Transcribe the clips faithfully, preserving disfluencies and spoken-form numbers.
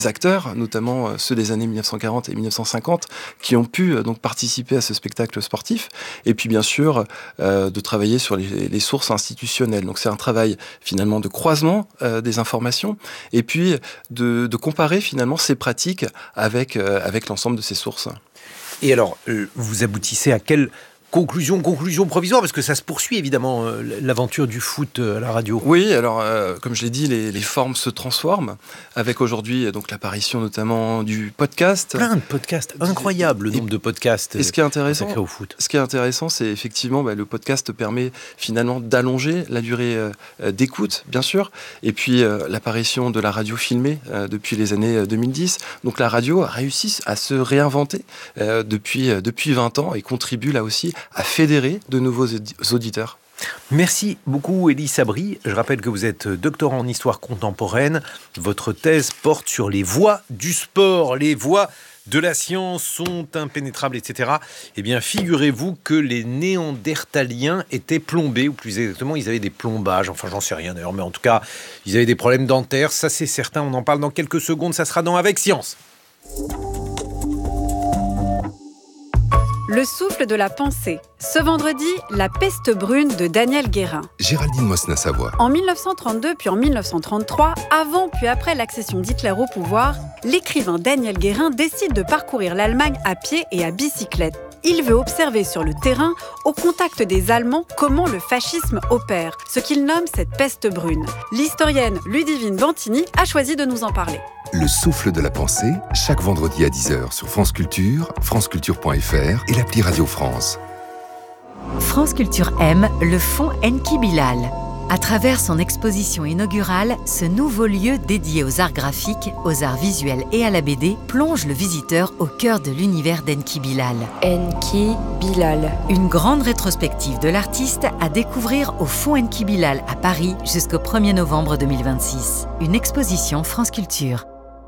acteurs, notamment ceux des années mille neuf cent quarante et mille neuf cent cinquante, qui ont pu donc participer à ce spectacle sportif. Et puis bien sûr, euh, de travailler sur les, les sources institutionnelles. Donc c'est un travail finalement de croisement euh, des informations, et puis de, de comparer finalement ces pratiques avec, euh, avec l'ensemble de ces sources. Et alors, euh, vous aboutissez à quelle conclusion, conclusion provisoire, parce que ça se poursuit évidemment, euh, l'aventure du foot euh, à la radio. Oui, alors euh, comme je l'ai dit, les, les formes se transforment, avec aujourd'hui donc l'apparition notamment du podcast. Plein de podcasts, incroyable le et, nombre de podcasts et ce qui est intéressant, consacrés au foot. Ce qui est intéressant, c'est effectivement bah, le podcast permet finalement d'allonger la durée euh, d'écoute, bien sûr, et puis euh, l'apparition de la radio filmée euh, depuis les années deux mille dix. Donc la radio a réussi à se réinventer euh, depuis, euh, depuis vingt ans et contribue là aussi à fédérer de nouveaux auditeurs. Merci beaucoup Élie Sabri. Je rappelle que vous êtes doctorant en histoire contemporaine. Votre thèse porte sur les voies du sport, les voies de la science sont impénétrables, et cetera. Eh bien, figurez-vous que les Néandertaliens étaient plombés, ou plus exactement, ils avaient des plombages. Enfin, j'en sais rien d'ailleurs, mais en tout cas, ils avaient des problèmes dentaires. Ça, c'est certain. On en parle dans quelques secondes. Ça sera dans Avec Science. Le souffle de la pensée. Ce vendredi, La peste brune de Daniel Guérin. Géraldine Mosna-Savoie. En mille neuf cent trente-deux puis en mille neuf cent trente-trois, avant puis après l'accession d'Hitler au pouvoir, l'écrivain Daniel Guérin décide de parcourir l'Allemagne à pied et à bicyclette. Il veut observer sur le terrain, au contact des Allemands, comment le fascisme opère, ce qu'il nomme cette peste brune. L'historienne Ludivine Bantini a choisi de nous en parler. Le souffle de la pensée, chaque vendredi à dix heures sur France Culture, franceculture point f r et l'appli Radio France. France Culture aime le fonds Enki Bilal. À travers son exposition inaugurale, ce nouveau lieu dédié aux arts graphiques, aux arts visuels et à la B D plonge le visiteur au cœur de l'univers d'Enki Bilal. Enki Bilal. Une grande rétrospective de l'artiste à découvrir au fonds Enki Bilal à Paris jusqu'au premier novembre deux mille vingt-six. Une exposition France Culture.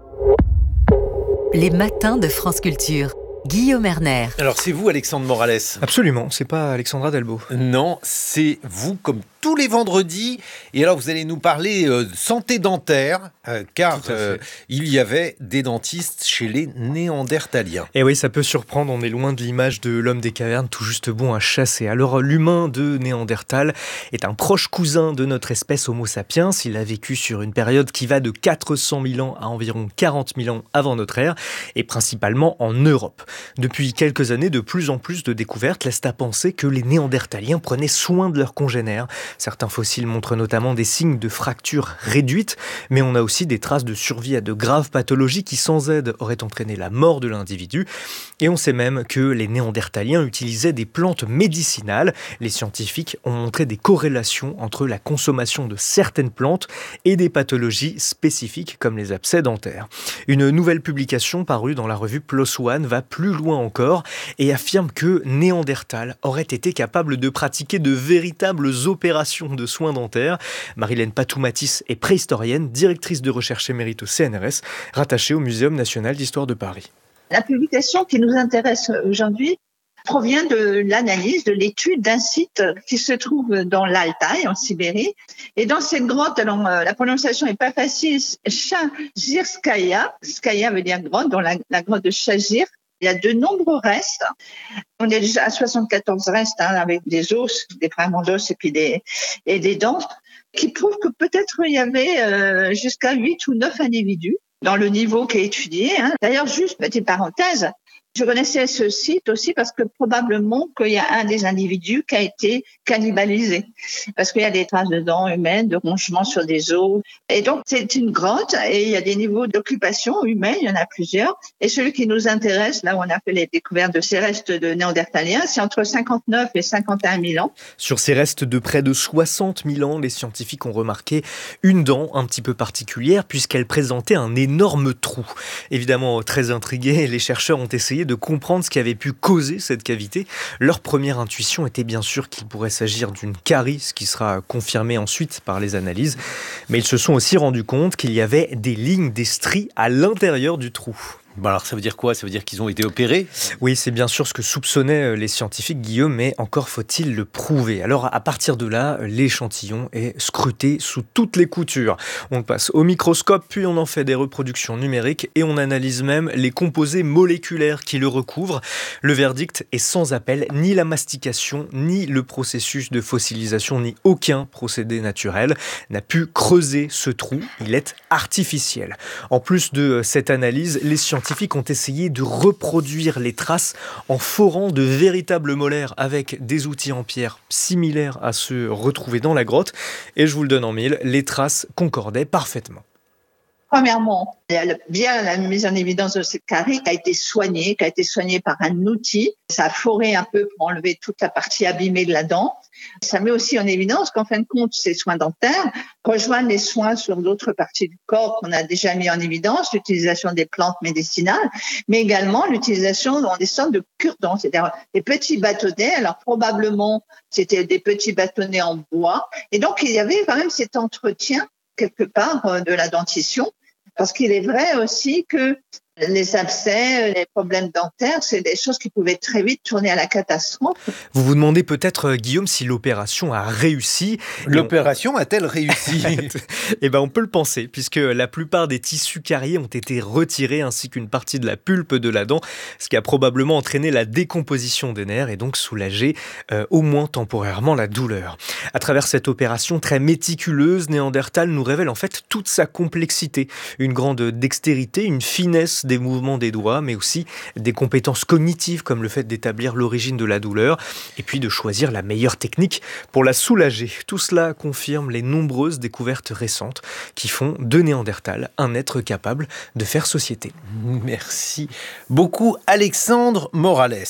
Les matins de France Culture. Guillaume Erner. Alors c'est vous Alexandre Morales? Absolument, c'est pas Alexandra Delbo. Non, c'est vous comme tous les vendredis. Et alors vous allez nous parler euh, de santé dentaire, euh, car euh, il y avait des dentistes chez les Néandertaliens. Et oui, ça peut surprendre, on est loin de l'image de l'homme des cavernes, tout juste bon à chasser. Alors l'humain de Néandertal est un proche cousin de notre espèce Homo sapiens. Il a vécu sur une période qui va de quatre cent mille ans à environ quarante mille ans avant notre ère, et principalement en Europe. Depuis quelques années, de plus en plus de découvertes laissent à penser que les Néandertaliens prenaient soin de leurs congénères. Certains fossiles montrent notamment des signes de fractures réduites, mais on a aussi des traces de survie à de graves pathologies qui, sans aide, auraient entraîné la mort de l'individu. Et on sait même que les Néandertaliens utilisaient des plantes médicinales. Les scientifiques ont montré des corrélations entre la consommation de certaines plantes et des pathologies spécifiques comme les abcès dentaires. Une nouvelle publication parue dans la revue PLOS ONE va plus loin encore et affirme que Néandertal aurait été capable de pratiquer de véritables opérations de soins dentaires. Marilène Patou-Matisse est préhistorienne, directrice de recherche émérite au C N R S, rattachée au Muséum national d'histoire de Paris. La publication qui nous intéresse aujourd'hui provient de l'analyse, de l'étude d'un site qui se trouve dans l'Altaï, en Sibérie. Et dans cette grotte, alors euh, la prononciation est pas facile, Chazirskaya, Skaya veut dire grotte, dans la, la grotte de Chazir. Il y a de nombreux restes. On est déjà à soixante-quatorze restes, hein, avec des os, des fragments d'os et puis des, et des dents, qui prouvent que peut-être il y avait euh, jusqu'à huit ou neuf individus dans le niveau qui est étudié. Hein. D'ailleurs, juste petite parenthèse, je connaissais ce site aussi parce que probablement qu'il y a un des individus qui a été cannibalisé. Parce qu'il y a des traces de dents humaines, de rongements sur des os. Et donc, c'est une grotte et il y a des niveaux d'occupation humaine, il y en a plusieurs. Et celui qui nous intéresse, là où on a fait les découvertes de ces restes de Néandertaliens, c'est entre cinquante-neuf et cinquante et un mille ans. Sur ces restes de près de soixante mille ans, les scientifiques ont remarqué une dent un petit peu particulière puisqu'elle présentait un énorme trou. Évidemment, très intrigués, les chercheurs ont essayé de comprendre ce qui avait pu causer cette cavité. Leur première intuition était bien sûr qu'il pourrait s'agir d'une carie, ce qui sera confirmé ensuite par les analyses. Mais ils se sont aussi rendus compte qu'il y avait des lignes, des stries à l'intérieur du trou. Bon alors ça veut dire quoi ? Ça veut dire qu'ils ont été opérés ? Oui, c'est bien sûr ce que soupçonnaient les scientifiques, Guillaume, mais encore faut-il le prouver. Alors à partir de là, l'échantillon est scruté sous toutes les coutures. On le passe au microscope, puis on en fait des reproductions numériques et on analyse même les composés moléculaires qui le recouvrent. Le verdict est sans appel, ni la mastication, ni le processus de fossilisation, ni aucun procédé naturel n'a pu creuser ce trou. Il est artificiel. En plus de cette analyse, les scientifiques Les scientifiques ont essayé de reproduire les traces en forant de véritables molaires avec des outils en pierre similaires à ceux retrouvés dans la grotte. Et je vous le donne en mille, les traces concordaient parfaitement. Premièrement, il y a bien la mise en évidence de ce carré qui a été soigné, qui a été soigné par un outil. Ça a foré un peu pour enlever toute la partie abîmée de la dent. Ça met aussi en évidence qu'en fin de compte, ces soins dentaires rejoignent les soins sur d'autres parties du corps qu'on a déjà mis en évidence, l'utilisation des plantes médicinales, mais également l'utilisation dans des sortes de cure-dents, c'est-à-dire des petits bâtonnets. Alors probablement, c'était des petits bâtonnets en bois. Et donc, il y avait quand même cet entretien quelque part de la dentition. Parce qu'il est vrai aussi que les abcès, les problèmes dentaires, c'est des choses qui pouvaient très vite tourner à la catastrophe. Vous vous demandez peut-être, Guillaume, si l'opération a réussi. L'opération on... a-t-elle réussi ? Eh ben, on peut le penser, puisque la plupart des tissus cariés ont été retirés, ainsi qu'une partie de la pulpe de la dent, ce qui a probablement entraîné la décomposition des nerfs et donc soulagé, euh, au moins temporairement, la douleur. À travers cette opération très méticuleuse, Néandertal nous révèle en fait toute sa complexité, une grande dextérité, une finesse des mouvements des doigts, mais aussi des compétences cognitives comme le fait d'établir l'origine de la douleur et puis de choisir la meilleure technique pour la soulager. Tout cela confirme les nombreuses découvertes récentes qui font de Néandertal un être capable de faire société. Merci beaucoup Alexandre Morales.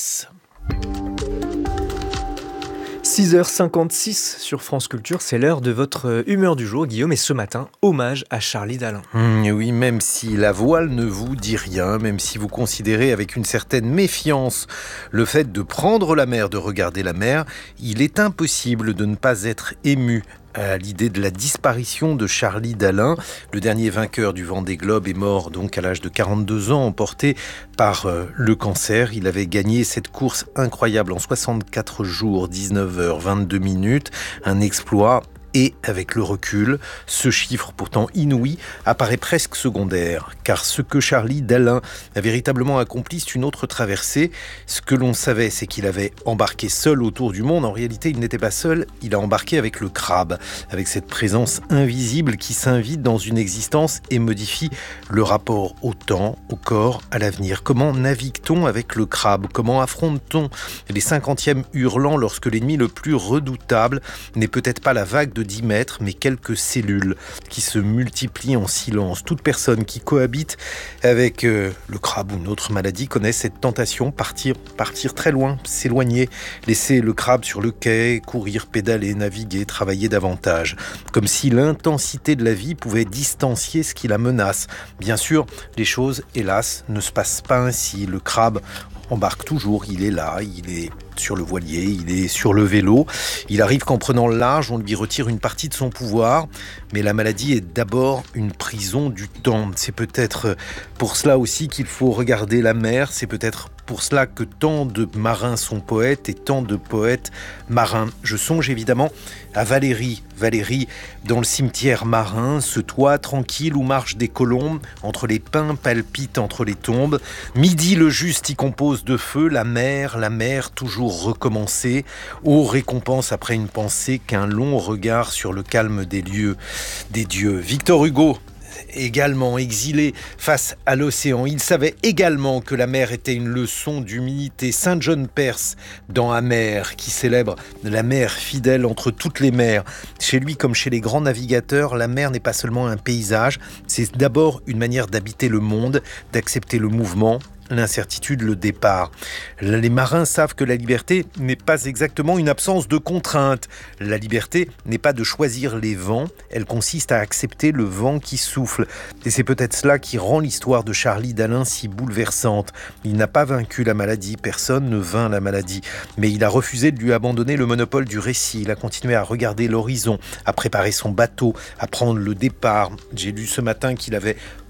six heures cinquante-six sur France Culture, c'est l'heure de votre humeur du jour, Guillaume, et ce matin, hommage à Charlie Dalin. Mmh, oui, même si la voile ne vous dit rien, même si vous considérez avec une certaine méfiance le fait de prendre la mer, de regarder la mer, il est impossible de ne pas être ému à l'idée de la disparition de Charlie Dalin. Le dernier vainqueur du Vendée Globe est mort donc à l'âge de quarante-deux ans, emporté par euh, le cancer. Il avait gagné cette course incroyable en soixante-quatre jours, dix-neuf heures vingt-deux minutes. Un exploit. Et avec le recul, ce chiffre pourtant inouï apparaît presque secondaire, car ce que Charlie Dalin a véritablement accompli, c'est une autre traversée. Ce que l'on savait, c'est qu'il avait embarqué seul autour du monde. En réalité, il n'était pas seul, il a embarqué avec le crabe, avec cette présence invisible qui s'invite dans une existence et modifie le rapport au temps, au corps, à l'avenir. Comment navigue-t-on avec le crabe ? Comment affronte-t-on les cinquantièmes hurlants lorsque l'ennemi le plus redoutable n'est peut-être pas la vague de dix mètres, mais quelques cellules qui se multiplient en silence. Toute personne qui cohabite avec euh, le crabe ou une autre maladie connaît cette tentation, partir, partir très loin, s'éloigner, laisser le crabe sur le quai, courir, pédaler, naviguer, travailler davantage. Comme si l'intensité de la vie pouvait distancier ce qui la menace. Bien sûr, les choses, hélas, ne se passent pas ainsi. Le crabe embarque toujours, il est là, il est sur le voilier, il est sur le vélo. Il arrive qu'en prenant le large, on lui retire une partie de son pouvoir. Mais la maladie est d'abord une prison du temps. C'est peut-être pour cela aussi qu'il faut regarder la mer. C'est peut-être pour cela que tant de marins sont poètes et tant de poètes marins. Je songe évidemment à Valérie. Valérie, dans le cimetière marin, ce toit tranquille où marchent des colombes, entre les pins palpitent entre les tombes. Midi le juste y compose de feu, la mer, la mer toujours recommencer. Ô récompense après une pensée qu'un long regard sur le calme des lieux, des dieux. Victor Hugo, également exilé face à l'océan. Il savait également que la mer était une leçon d'humilité. Saint John Perse, dans Amer, qui célèbre la mer fidèle entre toutes les mers. Chez lui, comme chez les grands navigateurs, la mer n'est pas seulement un paysage, c'est d'abord une manière d'habiter le monde, d'accepter le mouvement, l'incertitude, le départ. Les marins savent que la liberté n'est pas exactement une absence de contraintes. La liberté n'est pas de choisir les vents, elle consiste à accepter le vent qui souffle. Et c'est peut-être cela qui rend l'histoire de Charlie Dalin si bouleversante. Il n'a pas vaincu la maladie, personne ne vainc la maladie. Mais il a refusé de lui abandonner le monopole du récit. Il a continué à regarder l'horizon, à préparer son bateau, à prendre le départ. J'ai lu ce matin qu'il avait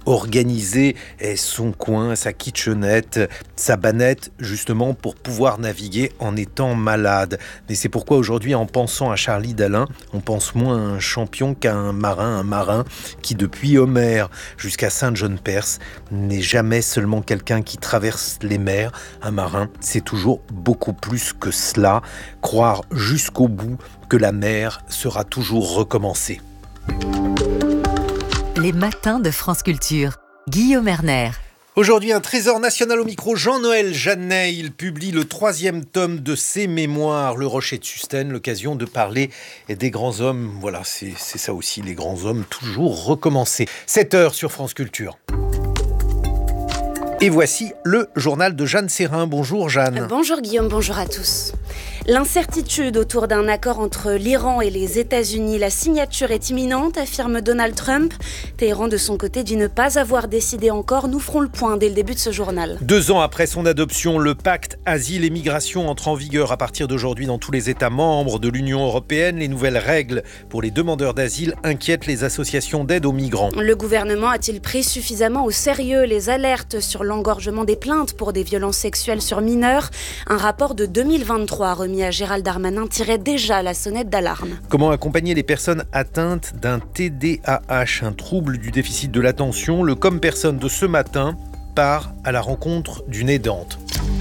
organiser son coin, sa kitchenette, sa banette, justement pour pouvoir naviguer en étant malade. Mais c'est pourquoi aujourd'hui, en pensant à Charlie Dalin, on pense moins à un champion qu'à un marin, un marin qui depuis Homère jusqu'à Saint-John-Perse n'est jamais seulement quelqu'un qui traverse les mers. Un marin, c'est toujours beaucoup plus que cela. Croire jusqu'au bout que la mer sera toujours recommencée. Les matins de France Culture. Guillaume Erner. Aujourd'hui, un trésor national au micro, Jean-Noël Jeannet. Il publie le troisième tome de ses mémoires, Le Rocher de Sustène, l'occasion de parler des grands hommes. Voilà, c'est, c'est ça aussi, les grands hommes, toujours recommencer. sept heures sur France Culture. Et voici le journal de Jeanne Serrin. Bonjour Jeanne. Bonjour Guillaume, bonjour à tous. L'incertitude autour d'un accord entre l'Iran et les États-Unis. La signature est imminente, affirme Donald Trump. Téhéran, de son côté, dit ne pas avoir décidé encore. Nous ferons le point dès le début de ce journal. Deux ans après son adoption, le pacte Asile et Migration entre en vigueur à partir d'aujourd'hui dans tous les États membres de l'Union européenne. Les nouvelles règles pour les demandeurs d'asile inquiètent les associations d'aide aux migrants. Le gouvernement a-t-il pris suffisamment au sérieux les alertes sur l'engorgement des plaintes pour des violences sexuelles sur mineurs ? Un rapport de deux mille vingt-trois remis à Gérald Darmanin tirait déjà la sonnette d'alarme. Comment accompagner les personnes atteintes d'un T D A H, un trouble du déficit de l'attention ? Le Comme Personne de ce matin part à la rencontre d'une aidante.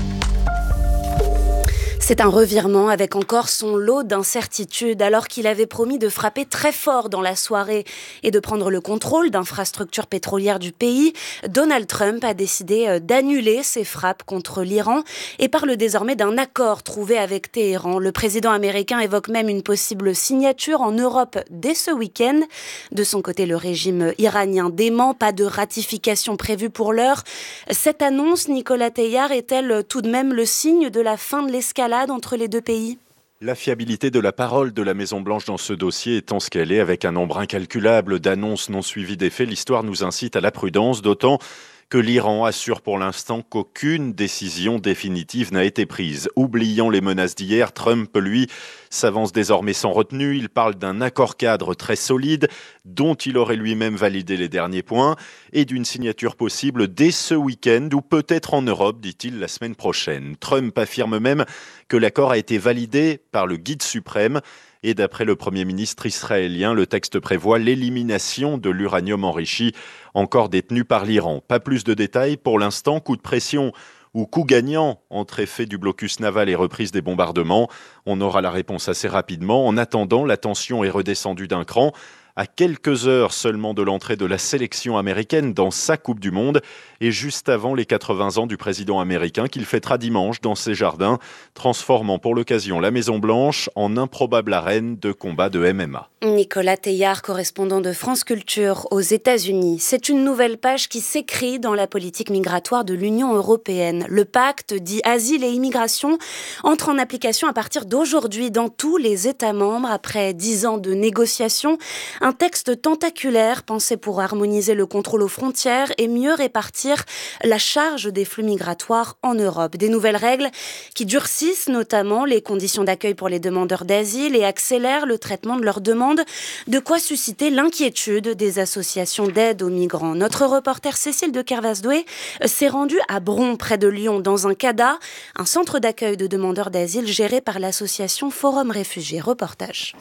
C'est un revirement avec encore son lot d'incertitudes. Alors qu'il avait promis de frapper très fort dans la soirée et de prendre le contrôle d'infrastructures pétrolières du pays, Donald Trump a décidé d'annuler ses frappes contre l'Iran et parle désormais d'un accord trouvé avec Téhéran. Le président américain évoque même une possible signature en Europe dès ce week-end. De son côté, le régime iranien dément, pas de ratification prévue pour l'heure. Cette annonce, Nicolas Teilhard, est-elle tout de même le signe de la fin de l'escalade entre les deux pays ? La fiabilité de la parole de la Maison-Blanche dans ce dossier étant ce qu'elle est, avec un nombre incalculable d'annonces non suivies d'effets, l'histoire nous incite à la prudence, d'autant que l'Iran assure pour l'instant qu'aucune décision définitive n'a été prise. Oubliant les menaces d'hier, Trump, lui, s'avance désormais sans retenue. Il parle d'un accord-cadre très solide, dont il aurait lui-même validé les derniers points, et d'une signature possible dès ce week-end, ou peut-être en Europe, dit-il, la semaine prochaine. Trump affirme même que l'accord a été validé par le guide suprême, et d'après le Premier ministre israélien, le texte prévoit l'élimination de l'uranium enrichi encore détenu par l'Iran. Pas plus de détails pour l'instant, coup de pression ou coup gagnant entre effet du blocus naval et reprise des bombardements. On aura la réponse assez rapidement. En attendant, la tension est redescendue d'un cran. À quelques heures seulement de l'entrée de la sélection américaine dans sa Coupe du Monde et juste avant les quatre-vingts ans du président américain qu'il fêtera dimanche dans ses jardins, transformant pour l'occasion la Maison-Blanche en improbable arène de combat de M M A. Nicolas Teilhard, correspondant de France Culture aux États-Unis. C'est une nouvelle page qui s'écrit dans la politique migratoire de l'Union européenne. Le pacte dit Asile et Immigration entre en application à partir d'aujourd'hui dans tous les États membres après dix ans de négociations. Un texte tentaculaire pensé pour harmoniser le contrôle aux frontières et mieux répartir la charge des flux migratoires en Europe. Des nouvelles règles qui durcissent notamment les conditions d'accueil pour les demandeurs d'asile et accélèrent le traitement de leurs demandes, de quoi susciter l'inquiétude des associations d'aide aux migrants. Notre reporter Cécile de Kervasdoué s'est rendue à Bron, près de Lyon, dans un CADA, un centre d'accueil de demandeurs d'asile géré par l'association Forum Réfugiés. Reportage.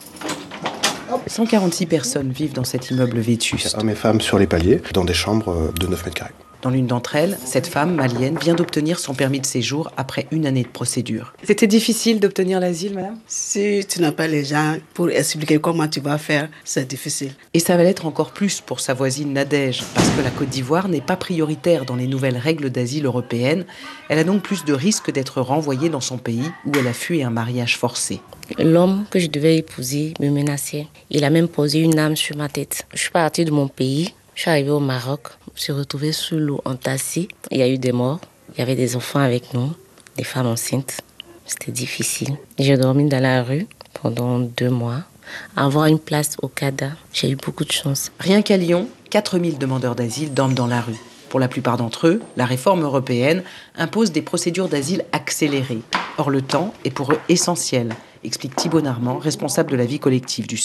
cent quarante-six personnes vivent dans cet immeuble vétuste. Hommes et femmes sur les paliers, dans des chambres de neuf mètres carrés. Dans l'une d'entre elles, cette femme malienne vient d'obtenir son permis de séjour après une année de procédure. C'était difficile d'obtenir l'asile, madame ? Si tu n'as pas les gens pour expliquer comment tu vas faire, c'est difficile. Et ça va l'être encore plus pour sa voisine Nadège, parce que la Côte d'Ivoire n'est pas prioritaire dans les nouvelles règles d'asile européennes. Elle a donc plus de risques d'être renvoyée dans son pays où elle a fui un mariage forcé. L'homme que je devais épouser me menaçait. Il a même posé une arme sur ma tête. Je suis partie de mon pays, je suis arrivée au Maroc. Je me suis retrouvée sous l'eau entassée. Il y a eu des morts. Il y avait des enfants avec nous, des femmes enceintes. C'était difficile. J'ai dormi dans la rue pendant deux mois. Avoir une place au CADA, j'ai eu beaucoup de chance. Rien qu'à Lyon, quatre mille demandeurs d'asile dorment dans la rue. Pour la plupart d'entre eux, la réforme européenne impose des procédures d'asile accélérées. Or, le temps est pour eux essentiel, explique Thibaut Narmand, responsable de la vie collective du centre.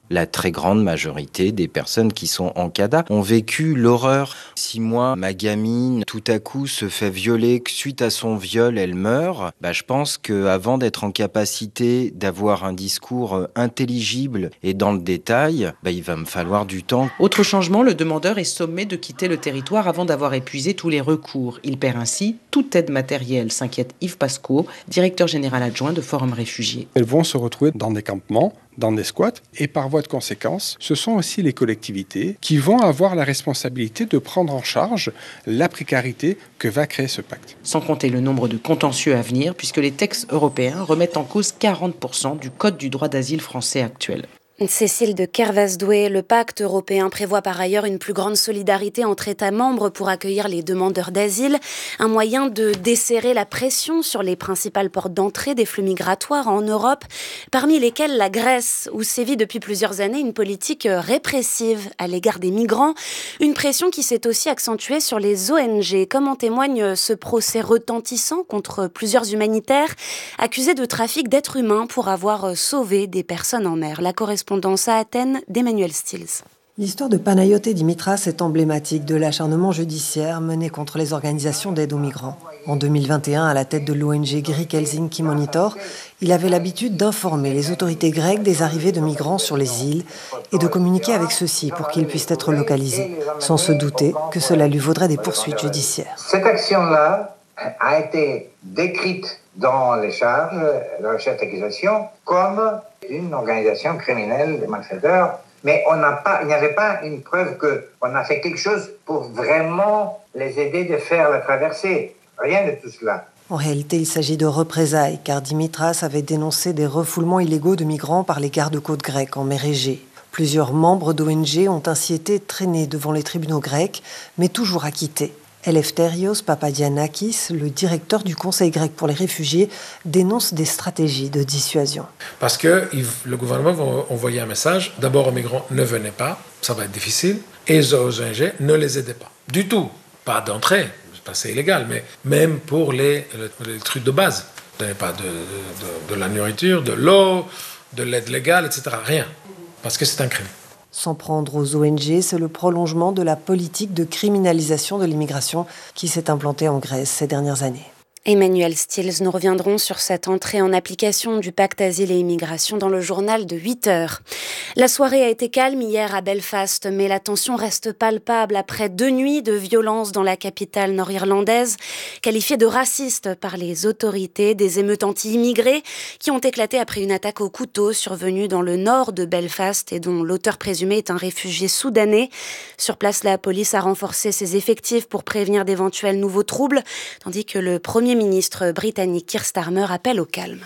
La très grande majorité des personnes qui sont en CADA ont vécu l'horreur. Si moi, ma gamine, tout à coup se fait violer, que suite à son viol, elle meurt, bah, je pense qu'avant d'être en capacité d'avoir un discours intelligible et dans le détail, bah, il va me falloir du temps. Autre changement, le demandeur est sommé de quitter le territoire avant d'avoir épuisé tous les recours. Il perd ainsi toute aide matérielle, s'inquiète Yves Pasco, directeur général adjoint de Forum Réfugiés. Elles vont se retrouver dans des campements, dans des squats, et par voie de conséquence, ce sont aussi les collectivités qui vont avoir la responsabilité de prendre en charge la précarité que va créer ce pacte. Sans compter le nombre de contentieux à venir, puisque les textes européens remettent en cause quarante pour cent du code du droit d'asile français actuel. Cécile de Kervasdoué, le pacte européen prévoit par ailleurs une plus grande solidarité entre États membres pour accueillir les demandeurs d'asile, un moyen de desserrer la pression sur les principales portes d'entrée des flux migratoires en Europe, parmi lesquelles la Grèce, où sévit depuis plusieurs années une politique répressive à l'égard des migrants, une pression qui s'est aussi accentuée sur les O N G, comme en témoigne ce procès retentissant contre plusieurs humanitaires accusés de trafic d'êtres humains pour avoir sauvé des personnes en mer. La correspondance à Athènes d'Emmanuel Stills. L'histoire de Panayote Dimitras est emblématique de l'acharnement judiciaire mené contre les organisations d'aide aux migrants. En deux mille vingt et un, à la tête de l'O N G Greek Helsinki Monitor, il avait l'habitude d'informer les autorités grecques des arrivées de migrants sur les îles et de communiquer avec ceux-ci pour qu'ils puissent être localisés, sans se douter que cela lui vaudrait des poursuites judiciaires. Cette action-là a été décrite dans les charges, dans les chefs d'accusation, comme une organisation criminelle des malfaiteurs, mais on n'a pas, il n'y avait pas une preuve qu'on a fait quelque chose pour vraiment les aider de faire la traversée. Rien de tout cela. En réalité, il s'agit de représailles, car Dimitras avait dénoncé des refoulements illégaux de migrants par les gardes-côtes grecs en mer Égée. Plusieurs membres d'O N G ont ainsi été traînés devant les tribunaux grecs, mais toujours acquittés. Eleftherios Papadianakis, le directeur du Conseil grec pour les réfugiés, dénonce des stratégies de dissuasion. Parce que le gouvernement va envoyer un message. D'abord, aux migrants, ne venez pas, ça va être difficile. Et aux O N G, ne les aidez pas. Du tout. Pas d'entrée, c'est illégal, mais même pour les, les, les trucs de base. Ne donnez pas de, de, de, de la nourriture, de l'eau, de l'aide légale, et cetera. Rien. Parce que c'est un crime. S'en prendre aux O N G, c'est le prolongement de la politique de criminalisation de l'immigration qui s'est implantée en Grèce ces dernières années. Emmanuel Stills, nous reviendrons sur cette entrée en application du pacte asile et immigration dans le journal de huit heures. La soirée a été calme hier à Belfast, mais la tension reste palpable après deux nuits de violence dans la capitale nord-irlandaise, qualifiée de raciste par les autorités, des émeutes anti-immigrés qui ont éclaté après une attaque au couteau survenue dans le nord de Belfast et dont l'auteur présumé est un réfugié soudanais. Sur place, la police a renforcé ses effectifs pour prévenir d'éventuels nouveaux troubles, tandis que le premier ministre britannique Keir Starmer appelle au calme.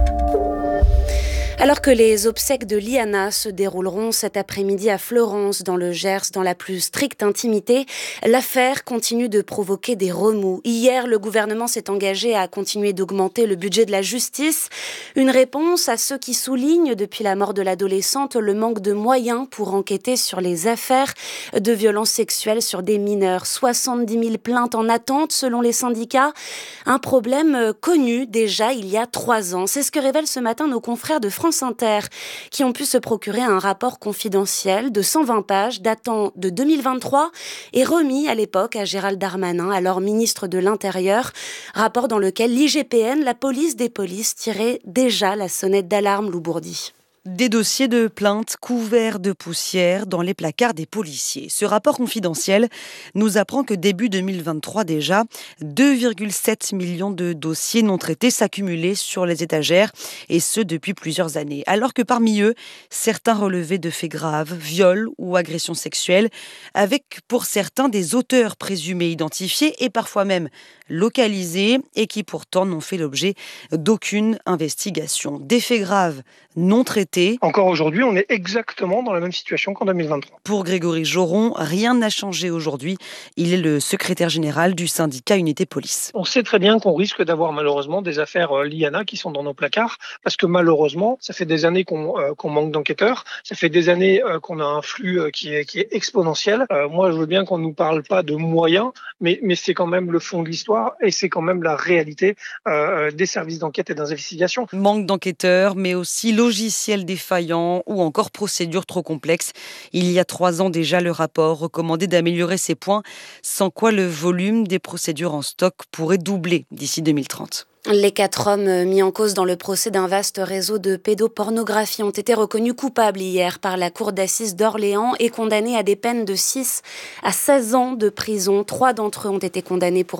Alors que les obsèques de Liana se dérouleront cet après-midi à Florence, dans le Gers, dans la plus stricte intimité, l'affaire continue de provoquer des remous. Hier, le gouvernement s'est engagé à continuer d'augmenter le budget de la justice. Une réponse à ceux qui soulignent, depuis la mort de l'adolescente, le manque de moyens pour enquêter sur les affaires de violences sexuelles sur des mineurs. soixante-dix mille plaintes en attente, selon les syndicats. Un problème connu déjà il y a trois ans. C'est ce que révèlent ce matin nos confrères de France Inter, qui ont pu se procurer un rapport confidentiel de cent vingt pages datant de deux mille vingt-trois et remis à l'époque à Gérald Darmanin, alors ministre de l'Intérieur. Rapport dans lequel l'I G P N, la police des polices, tirait déjà la sonnette d'alarme, Lou Bourdi. Des dossiers de plaintes couverts de poussière dans les placards des policiers. Ce rapport confidentiel nous apprend que début deux mille vingt-trois déjà, deux virgule sept millions de dossiers non traités s'accumulaient sur les étagères, et ce depuis plusieurs années. Alors que parmi eux, certains relevaient de faits graves, viols ou agressions sexuelles, avec pour certains des auteurs présumés identifiés et parfois même localisés, et qui pourtant n'ont fait l'objet d'aucune investigation. Des faits graves non traités. Encore aujourd'hui, on est exactement dans la même situation qu'en deux mille vingt-trois. Pour Grégory Joron, rien n'a changé aujourd'hui. Il est le secrétaire général du syndicat Unité Police. On sait très bien qu'on risque d'avoir malheureusement des affaires euh, Liana qui sont dans nos placards, parce que malheureusement, ça fait des années qu'on, euh, qu'on manque d'enquêteurs, ça fait des années euh, qu'on a un flux euh, qui, est, qui est exponentiel. Euh, moi, je veux bien qu'on ne nous parle pas de moyens, mais, mais c'est quand même le fond de l'histoire et c'est quand même la réalité euh, des services d'enquête et d'investigation. Manque d'enquêteurs, mais aussi logiciels tribunal défaillant ou encore procédure trop complexe. Il y a trois ans déjà, le rapport recommandait d'améliorer ces points, sans quoi le volume des procédures en stock pourrait doubler d'ici deux mille trente. Les quatre hommes mis en cause dans le procès d'un vaste réseau de pédopornographie ont été reconnus coupables hier par la cour d'assises d'Orléans et condamnés à des peines de six à seize ans de prison. Trois d'entre eux ont été condamnés pour